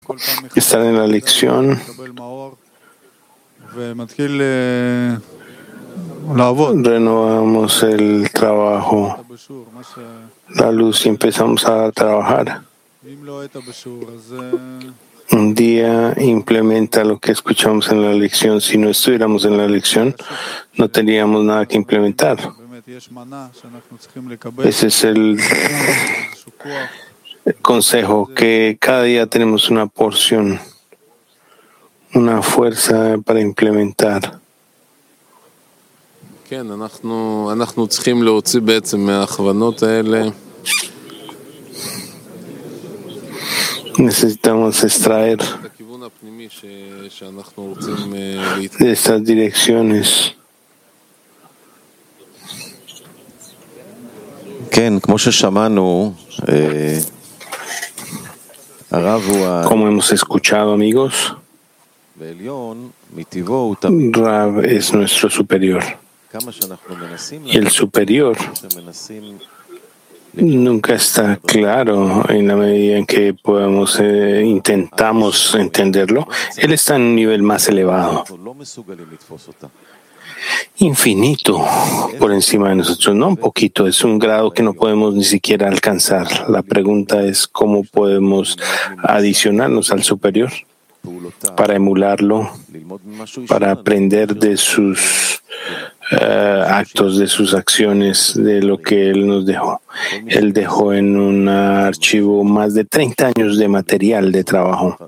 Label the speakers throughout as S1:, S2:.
S1: estar en la lección, renovamos el trabajo, la luz y empezamos a trabajar. Un día implementa lo que escuchamos en la lección. Si no estuviéramos en la lección, no tendríamos nada que implementar. Ese es el consejo, que cada día tenemos una porción, una fuerza para implementar. Necesitamos extraer de estas direcciones. Como hemos escuchado, amigos, Rav es nuestro superior. Y el superior nunca está claro en la medida en que intentamos entenderlo. Él está en un nivel más elevado, infinito por encima de nosotros, no un poquito, es un grado que no podemos ni siquiera alcanzar. La pregunta es cómo podemos adicionarnos al superior para emularlo, para aprender de sus actos, de sus acciones, de lo que Él nos dejó. Él dejó en un archivo más de 30 años de material de trabajo.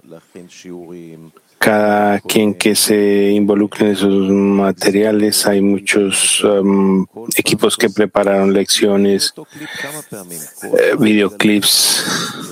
S1: Cada quien que se involucre en esos materiales, hay muchos equipos que prepararon lecciones, videoclips.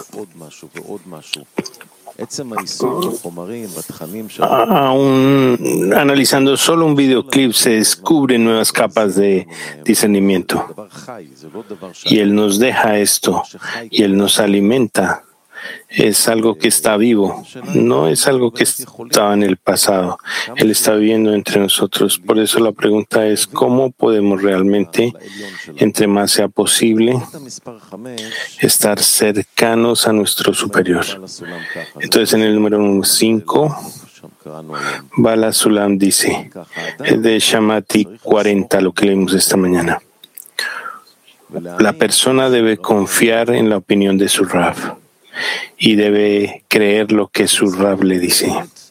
S1: Aún analizando solo un videoclip se descubren nuevas capas de discernimiento. Y Él nos deja esto, y Él nos alimenta. Es algo que está vivo, no es algo que estaba en el pasado. Él está viviendo entre nosotros. Por eso la pregunta es cómo podemos realmente, entre más sea posible, estar cercanos a nuestro superior. Entonces, en el número 5, Bala Sulam dice, es de Shamati 40, lo que leímos esta mañana. La persona debe confiar en la opinión de su Rav y debe creer lo que su Rav le dice.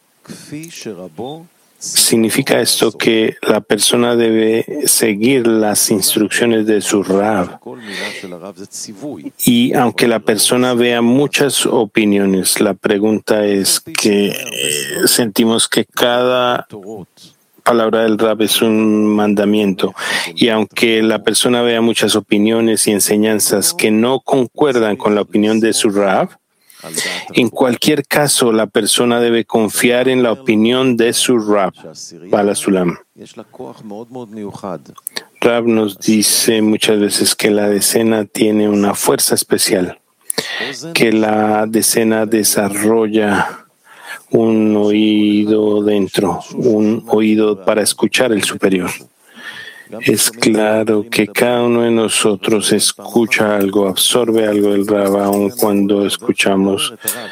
S1: Significa esto que la persona debe seguir las instrucciones de su Rav. Y aunque la persona vea muchas opiniones, la pregunta es que sentimos que cada palabra del Rav es un mandamiento. Y aunque la persona vea muchas opiniones y enseñanzas que no concuerdan con la opinión de su Rav, en cualquier caso, la persona debe confiar en la opinión de su Rav, Bala Sulam. Rav nos dice muchas veces que la decena tiene una fuerza especial, que la decena desarrolla un oído dentro, un oído para escuchar el superior. Es claro que cada uno de nosotros escucha algo, absorbe algo del Rav, aun cuando escuchamos,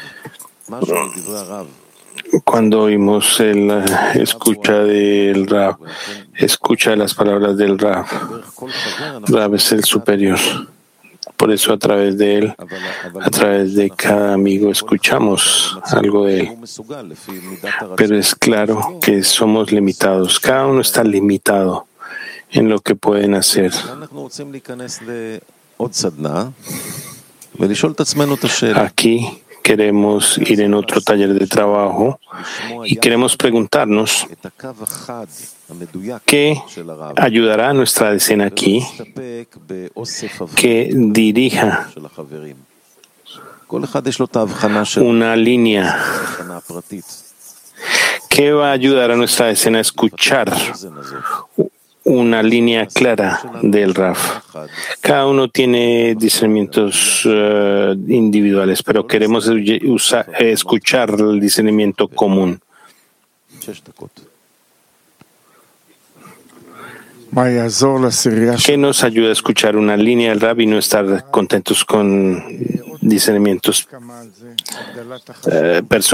S1: cuando oímos la escucha del Rav, escucha las palabras del Rav. Rav es el superior. Por eso a través de él, a través de cada amigo, escuchamos algo de él. Pero es claro que somos limitados. Cada uno está limitado en lo que pueden hacer. Aquí queremos ir en otro taller de trabajo y queremos preguntarnos qué ayudará a nuestra decena aquí, que dirija una línea. ¿Qué va a ayudar a nuestra decena a escuchar una línea clara del Rav? Cada uno tiene discernimientos individuales, pero queremos escuchar el discernimiento común. ¿Qué nos ayuda a escuchar una línea del Rav y no estar contentos con discernimientos personales?